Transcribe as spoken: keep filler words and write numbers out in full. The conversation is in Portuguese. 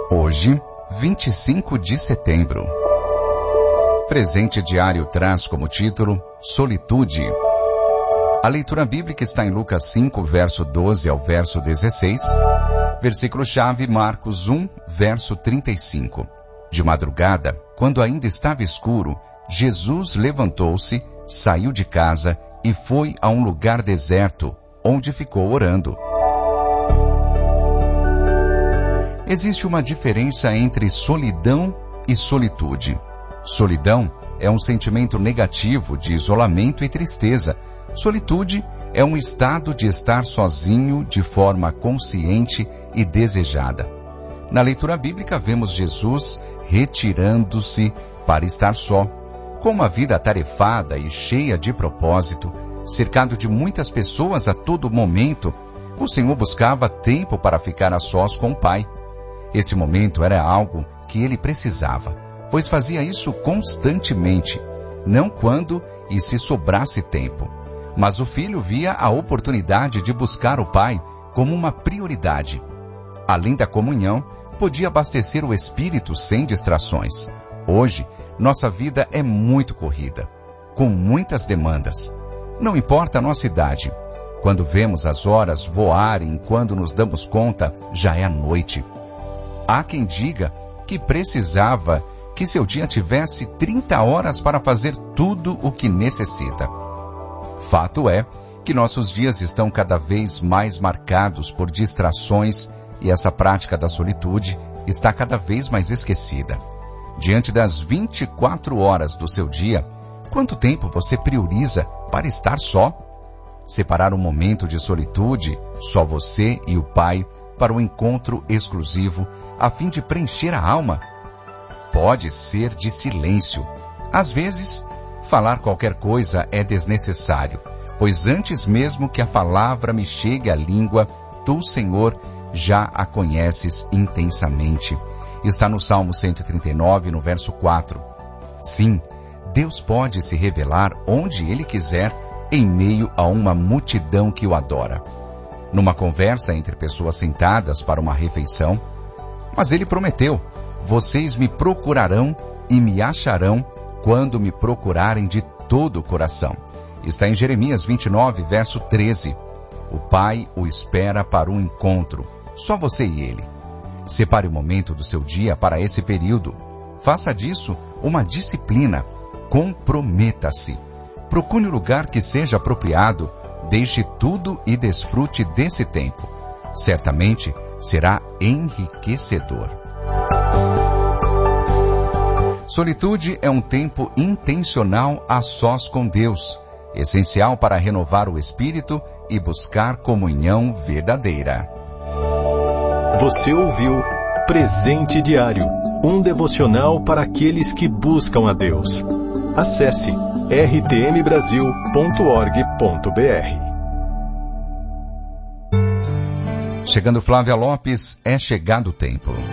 Hoje, vinte e cinco de setembro. Presente diário traz como título Solitude. A leitura bíblica está em Lucas cinco, verso doze ao verso dezesseis. Versículo-chave Marcos um, verso trinta e cinco. De madrugada, quando ainda estava escuro, Jesus levantou-se, saiu de casa e foi a um lugar deserto, onde ficou orando. Existe uma diferença entre solidão e solitude. Solidão é um sentimento negativo de isolamento e tristeza. Solitude é um estado de estar sozinho de forma consciente e desejada. Na leitura bíblica vemos Jesus retirando-se para estar só, com uma vida atarefada e cheia de propósito, cercado de muitas pessoas a todo momento. O Senhor buscava tempo para ficar a sós com o Pai. Esse momento era algo que ele precisava, pois fazia isso constantemente, não quando e se sobrasse tempo. Mas o filho via a oportunidade de buscar o Pai como uma prioridade. Além da comunhão, podia abastecer o espírito sem distrações. Hoje, nossa vida é muito corrida, com muitas demandas. Não importa a nossa idade. Quando vemos as horas voarem, quando nos damos conta, já é a noite. Há quem diga que precisava que seu dia tivesse trinta horas para fazer tudo o que necessita. Fato é que nossos dias estão cada vez mais marcados por distrações e essa prática da solitude está cada vez mais esquecida. Diante das vinte e quatro horas do seu dia, quanto tempo você prioriza para estar só? Separar um momento de solitude, só você e o Pai, para um encontro exclusivo, a fim de preencher a alma? Pode ser de silêncio. Às vezes, falar qualquer coisa é desnecessário, pois antes mesmo que a palavra me chegue à língua, tu, Senhor, já a conheces intensamente. Está no Salmo cento e trinta e nove, no verso quatro. Sim, Deus pode se revelar onde Ele quiser, em meio a uma multidão que o adora. Numa conversa entre pessoas sentadas para uma refeição, mas Ele prometeu: vocês me procurarão e me acharão quando me procurarem de todo o coração. Está em Jeremias vinte e nove, verso treze. O Pai o espera para um encontro, só você e Ele. Separe o momento do seu dia para esse período. Faça disso uma disciplina. Comprometa-se. Procure um lugar que seja apropriado. Deixe tudo e desfrute desse tempo. Certamente será enriquecedor. Solitude é um tempo intencional a sós com Deus, essencial para renovar o espírito e buscar comunhão verdadeira. Você ouviu Presente Diário, um devocional para aqueles que buscam a Deus. Acesse r t m brasil ponto org ponto b r. Chegando Flávia Lopes, é chegado o tempo.